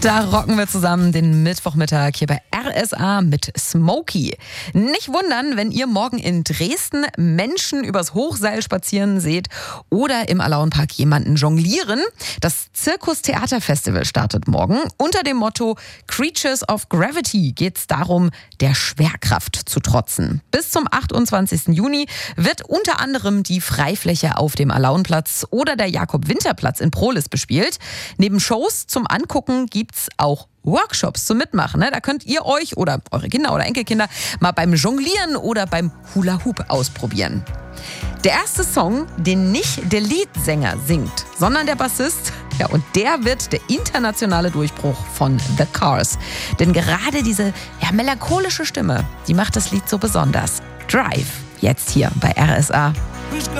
Da rocken wir zusammen den Mittwochmittag hier bei RSA mit Smokey. Nicht wundern, wenn ihr morgen in Dresden Menschen übers Hochseil spazieren seht oder im Alaunpark jemanden jonglieren. Das Zirkus-Theater-Festival startet morgen. Unter dem Motto Creatures of Gravity geht es darum, der Schwerkraft zu trotzen. Bis zum 28. Juni wird unter anderem die Freifläche auf dem Alaunplatz oder der Jakob-Winter-Platz in Prohlis bespielt. Neben Shows zum Angucken gibt's auch Workshops zum Mitmachen. Da könnt ihr euch oder eure Kinder oder Enkelkinder mal beim Jonglieren oder beim Hula Hoop ausprobieren. Der erste Song, den nicht der Leadsänger singt, sondern der Bassist, ja, und der wird der internationale Durchbruch von The Cars. Denn gerade diese melancholische Stimme, die macht das Lied so besonders. Drive, jetzt hier bei RSA.